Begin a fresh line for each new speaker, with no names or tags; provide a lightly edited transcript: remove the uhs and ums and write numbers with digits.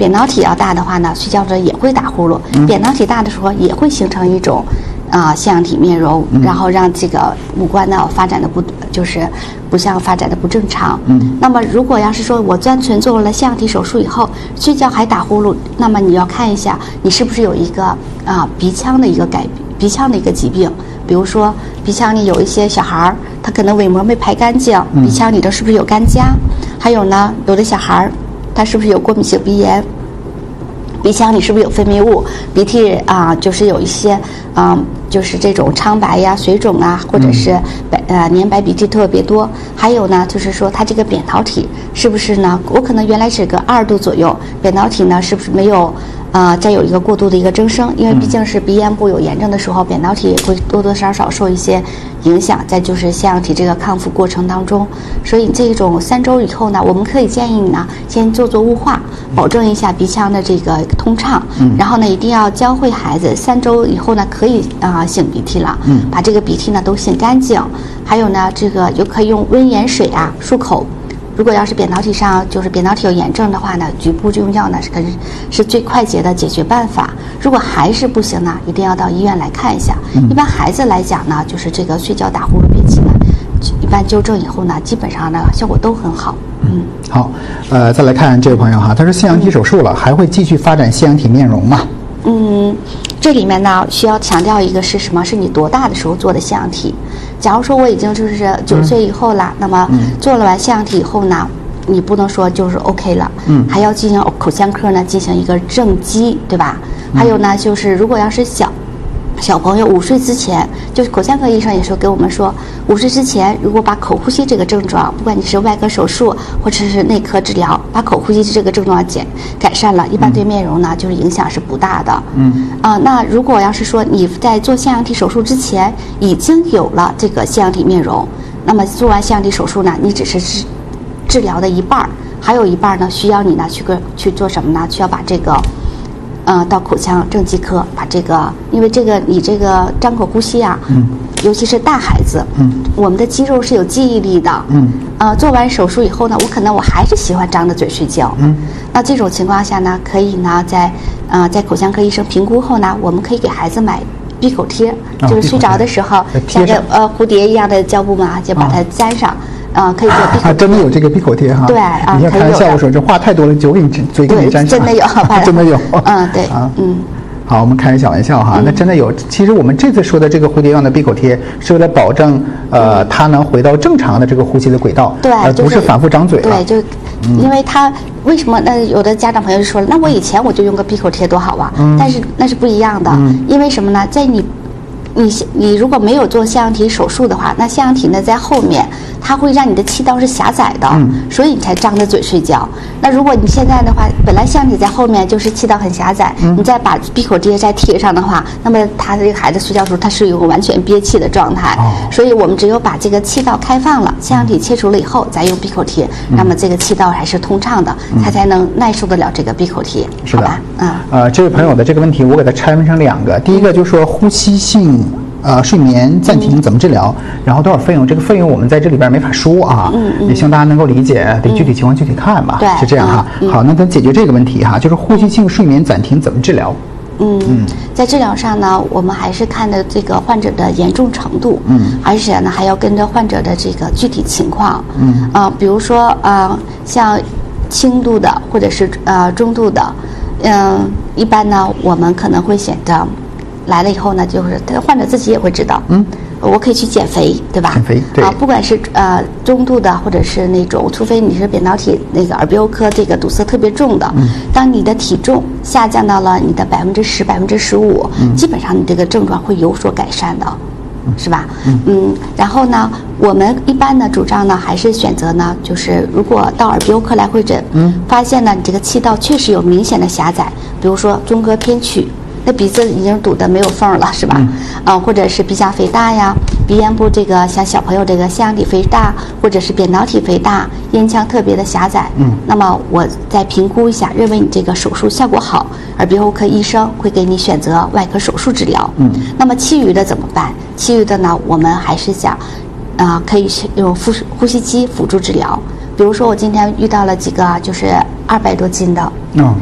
扁桃体要大的话呢，睡觉的也会打呼噜。扁桃体大的时候也会形成一种腺样体面容，然后让这个五官呢发展的发展的不正常。那么如果要是说我单纯做了腺样体手术以后，睡觉还打呼噜，那么你要看一下你是不是有一个鼻腔的一个疾病。比如说鼻腔里有一些小孩儿，他可能尾膜没排干净，鼻腔里头是不是有干痂？还有呢，有的小孩儿他是不是有过敏性鼻炎？鼻腔里是不是有分泌物？鼻涕就是有一些就是这种苍白呀、水肿啊，或者是粘白鼻涕特别多。还有呢，就是说它这个扁桃体是不是呢？我可能原来是个2度左右，扁桃体呢是不是没有再有一个过度的一个增生？因为毕竟是鼻咽部有炎症的时候，扁桃体也会多多少少受一些影响。再就是腺样体这个康复过程当中，所以这种3周以后呢，我们可以建议你呢先做雾化，保证一下鼻腔的这个通畅。然后呢，一定要教会孩子3周以后呢可以擤鼻涕了，把这个鼻涕呢都擤干净。还有呢，这个就可以用温盐水漱口。如果要是扁桃体有炎症的话呢，局部用药呢是最快捷的解决办法。如果还是不行呢，一定要到医院来看一下。一般孩子来讲呢，就是这个睡觉打呼噜憋气呢，一般纠正以后呢，基本上呢效果都很好。
好，再来看这位朋友哈，他说腺样体手术了，还会继续发展腺样体面容吗？
这里面呢需要强调一个是什么？是你多大的时候做的腺样体？假如说我已经就是9岁以后了，那么做了完腺样体以后呢，你不能说就是 OK 了，还要进行口腔科呢进行一个正畸，对吧？还有呢，就是如果要是小朋友5岁之前，就是口腔科医生也说给我们说，5岁之前如果把口呼吸这个症状，不管你是外科手术或者是内科治疗，把口呼吸这个症状改善了，一般对面容呢就是影响是不大的。那如果要是说你在做腺样体手术之前已经有了这个腺样体面容，那么做完腺样体手术呢，你只是治疗的一半，还有一半呢需要你呢去做什么呢？需要把这个到口腔正畸科把这个，因为你这个张口呼吸尤其是大孩子，我们的肌肉是有记忆力的，做完手术以后呢，我还是喜欢张着嘴睡觉，那这种情况下呢，可以呢在口腔科医生评估后呢，我们可以给孩子买闭口贴，就是睡着的时候像个蝴蝶一样的胶布嘛，就把它粘上。可以做闭口贴。
真的有这个闭口贴哈。
对
你要开玩笑，我说这话太多了，嘴给你粘上。
真的有，
真的有。
对，
好，我们开个小玩笑哈，那真的有。其实我们这次说的这个蝴蝶样的闭口贴，是为了保证它能回到正常的这个呼吸的轨道，
对，
而不是反复张嘴了。
对，因为它为什么？那有的家长朋友就说了，那我以前我就用个闭口贴多好啊，但是那是不一样的，因为什么呢？在你如果没有做腺样体手术的话，那腺样体呢在后面，它会让你的气道是狭窄的，所以你才张着嘴睡觉。那如果你现在的话，本来腺样体在后面就是气道很狭窄，你再把闭口贴再贴上的话，那么他这个孩子睡觉的时候，他是有个完全憋气的状态。所以我们只有把这个气道开放了，腺样体切除了以后，再用闭口贴，那么这个气道还是通畅的，它才能耐受得了这个闭口贴，
是的。
好吧？
这位朋友的这个问题，我给他拆分成2个。第一个就是说呼吸性睡眠暂停怎么治疗，然后多少费用？这个费用我们在这里边没法说啊，也希望大家能够理解，得具体情况具体看吧。是这样哈。好，那咱解决这个问题哈，就是呼吸性睡眠暂停怎么治疗？
在治疗上呢，我们还是看的这个患者的严重程度，而且呢还要跟着患者的这个具体情况，比如说像轻度的或者是中度的，一般呢我们可能会选择来了以后呢，就是患者自己也会知道，我可以去减肥，对吧？
减肥，对
不管是中度的，或者是那种，除非你是扁桃体那个耳鼻喉科这个堵塞特别重的，当你的体重下降到了你的10%、15%，基本上你这个症状会有所改善的，是吧？然后呢，我们一般呢主张呢还是选择呢，就是如果到耳鼻喉科来会诊，发现呢你这个气道确实有明显的狭窄，比如说中膈偏曲。那鼻子已经堵得没有缝了，是吧？或者是鼻甲肥大呀，鼻咽部这个像小朋友这个腺样体肥大，或者是扁桃体肥大，咽腔特别的狭窄。那么我再评估一下，认为你这个手术效果好，耳鼻喉科医生会给你选择外科手术治疗。那么其余的怎么办？其余的呢，我们还是想，可以用呼吸机辅助治疗。比如说我今天遇到了几个就是200多斤的。